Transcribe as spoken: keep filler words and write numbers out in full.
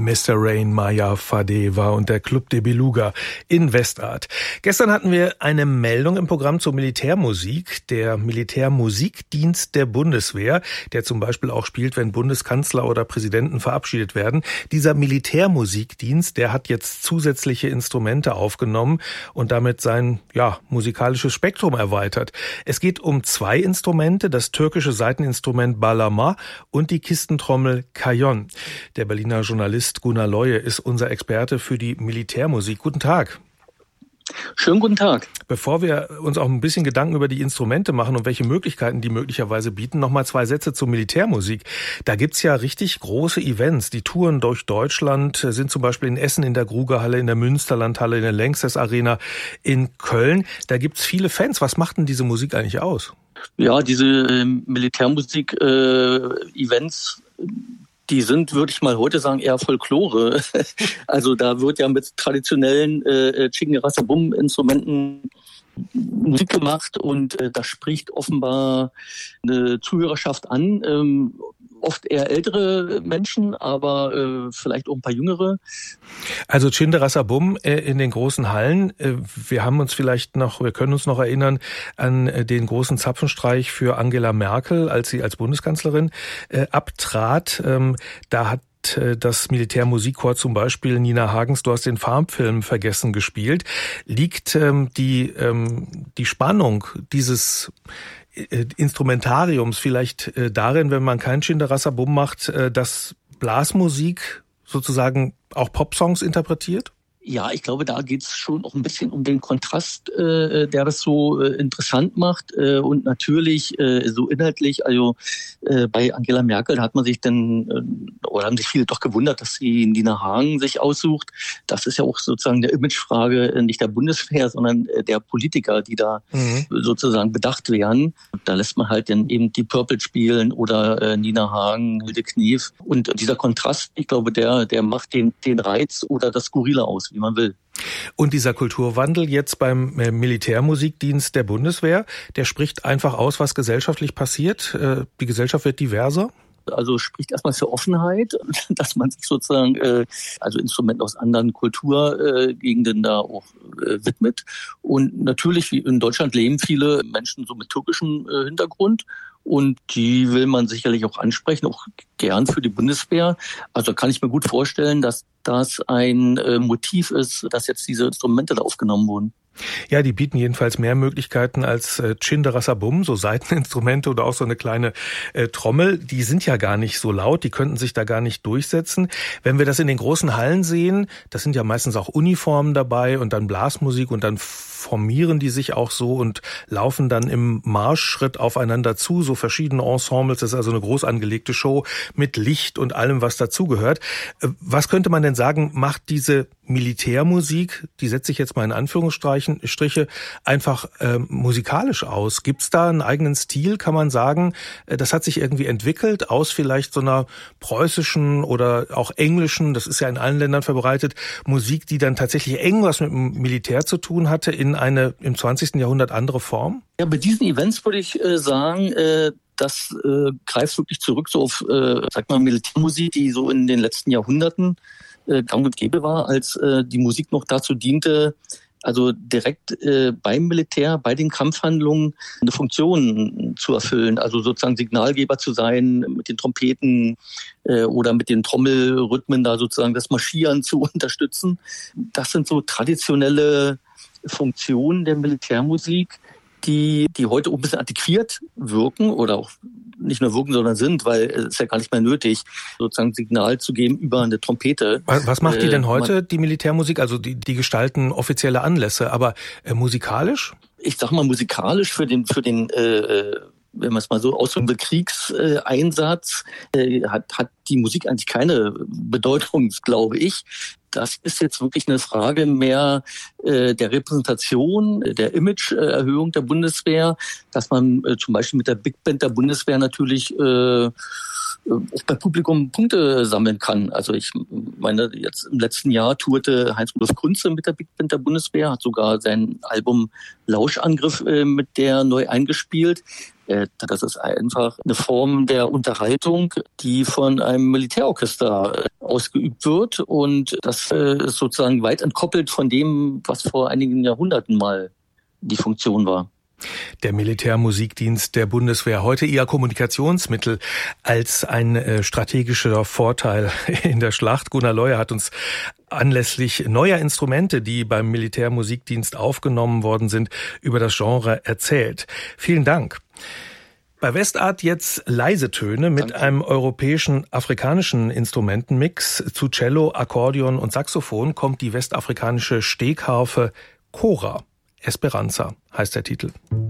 Mister Rain, Maya Fadeva und der Club de Beluga in Westart. Gestern hatten wir eine Meldung im Programm zur Militärmusik. Der Militärmusikdienst der Bundeswehr, der zum Beispiel auch spielt, wenn Bundeskanzler oder Präsidenten verabschiedet werden. Dieser Militärmusikdienst, der hat jetzt zusätzliche Instrumente aufgenommen und damit sein ja, musikalisches Spektrum erweitert. Es geht um zwei Instrumente, das türkische Saiteninstrument Bağlama und die Kistentrommel Kayon. Der Berliner Journalist Gunnar Leue ist unser Experte für die Militärmusik. Guten Tag. Schönen guten Tag. Bevor wir uns auch ein bisschen Gedanken über die Instrumente machen und welche Möglichkeiten die möglicherweise bieten, noch mal zwei Sätze zur Militärmusik. Da gibt's ja richtig große Events. Die Touren durch Deutschland sind zum Beispiel in Essen in der Grugerhalle, in der Münsterlandhalle, in der Lanxess Arena in Köln. Da gibt's viele Fans. Was macht denn diese Musik eigentlich aus? Ja, diese äh, Militärmusik-Events, äh, die sind, würde ich mal heute sagen, eher Folklore. Also da wird ja mit traditionellen äh, Chingerassabum-Instrumenten Musik gemacht und äh, das spricht offenbar eine Zuhörerschaft an. Ähm, oft eher ältere Menschen, aber äh, vielleicht auch ein paar jüngere. Also Çingene-Rasabum äh, in den großen Hallen. Äh, wir haben uns vielleicht noch, wir können uns noch erinnern an äh, den großen Zapfenstreich für Angela Merkel, als sie als Bundeskanzlerin äh, abtrat. Ähm, da hat das Militärmusikchor zum Beispiel Nina Hagens, du hast den Farmfilm vergessen, gespielt. Liegt ähm, die, ähm, die Spannung dieses äh, Instrumentariums vielleicht äh, darin, wenn man kein Çingene-Rasabum macht, äh, dass Blasmusik sozusagen auch Popsongs interpretiert? Ja, ich glaube, da geht's schon auch ein bisschen um den Kontrast, äh, der das so äh, interessant macht. Äh, und natürlich äh, so inhaltlich, also äh, bei Angela Merkel hat man sich dann, äh, oder haben sich viele doch gewundert, dass sie Nina Hagen sich aussucht. Das ist ja auch sozusagen eine Imagefrage, äh, nicht der Bundeswehr, sondern äh, der Politiker, die da mhm. sozusagen bedacht werden. Da lässt man halt dann eben die Purple spielen oder äh, Nina Hagen, Hilde Knef. Und dieser Kontrast, ich glaube, der, der macht den, den Reiz oder das Skurrile aus, wie man will. Und dieser Kulturwandel jetzt beim Militärmusikdienst der Bundeswehr, der spricht einfach aus, was gesellschaftlich passiert. Die Gesellschaft wird diverser. Also spricht erstmal für Offenheit, dass man sich sozusagen äh, also Instrumente aus anderen Kulturgegenden da auch äh, widmet. Und natürlich, wie in Deutschland leben viele Menschen so mit türkischem äh, Hintergrund. Und die will man sicherlich auch ansprechen, auch gern für die Bundeswehr. Also kann ich mir gut vorstellen, dass das ein äh, Motiv ist, dass jetzt diese Instrumente da aufgenommen wurden. Ja, die bieten jedenfalls mehr Möglichkeiten als äh, Çingene-Rasabum, so Saiteninstrumente oder auch so eine kleine äh, Trommel. Die sind ja gar nicht so laut, die könnten sich da gar nicht durchsetzen. Wenn wir das in den großen Hallen sehen, das sind ja meistens auch Uniformen dabei und dann Blasmusik und dann formieren die sich auch so und laufen dann im Marschschritt aufeinander zu, so verschiedene Ensembles. Das ist also eine groß angelegte Show mit Licht und allem, was dazugehört. Was könnte man denn sagen, macht diese Militärmusik, die setze ich jetzt mal in Anführungsstrichen, Striche, einfach äh, musikalisch aus? Gibt's da einen eigenen Stil? Kann man sagen, das hat sich irgendwie entwickelt aus vielleicht so einer preußischen oder auch englischen, das ist ja in allen Ländern verbreitet, Musik, die dann tatsächlich eng was mit dem Militär zu tun hatte, in eine im zwanzigsten Jahrhundert andere Form? Ja, bei diesen Events würde ich äh, sagen, äh, das äh, greift wirklich zurück so auf, äh, sag mal, Militärmusik, die so in den letzten Jahrhunderten äh, gang und gäbe war, als äh, die Musik noch dazu diente, also direkt äh, beim Militär, bei den Kampfhandlungen eine Funktion zu erfüllen, also sozusagen Signalgeber zu sein, mit den Trompeten äh, oder mit den Trommelrhythmen da sozusagen das Marschieren zu unterstützen. Das sind so traditionelle Funktionen der Militärmusik, die, die heute auch ein bisschen antiquiert wirken oder auch nicht nur wirken, sondern sind, weil es ist ja gar nicht mehr nötig, sozusagen Signal zu geben über eine Trompete. Was, was macht die denn heute, die Militärmusik? Also die, die gestalten offizielle Anlässe, aber äh, musikalisch? Ich sag mal musikalisch für den, für den, äh, wenn man es mal so ausdrücken will, Kriegseinsatz, äh, hat, hat die Musik eigentlich keine Bedeutung, glaube ich. Das ist jetzt wirklich eine Frage mehr äh, der Repräsentation, der Imageerhöhung der Bundeswehr, dass man äh, zum Beispiel mit der Big Band der Bundeswehr natürlich äh, auch bei Publikum Punkte sammeln kann. Also ich meine, jetzt im letzten Jahr tourte Heinz-Rudolf Kunze mit der Big Band der Bundeswehr, hat sogar sein Album Lauschangriff äh, mit der neu eingespielt. Das ist einfach eine Form der Unterhaltung, die von einem Militärorchester ausgeübt wird. Und das äh, ist sozusagen weit entkoppelt von dem, was vor einigen Jahrhunderten mal die Funktion war. Der Militärmusikdienst der Bundeswehr, heute eher Kommunikationsmittel als ein äh, strategischer Vorteil in der Schlacht. Gunnar Leuer hat uns anlässlich neuer Instrumente, die beim Militärmusikdienst aufgenommen worden sind, über das Genre erzählt. Vielen Dank. Bei Westart jetzt leise Töne mit Danke. Einem europäischen, afrikanischen Instrumentenmix. Zu Cello, Akkordeon und Saxophon kommt die westafrikanische Stegharfe Kora. Esperanza heißt der Titel.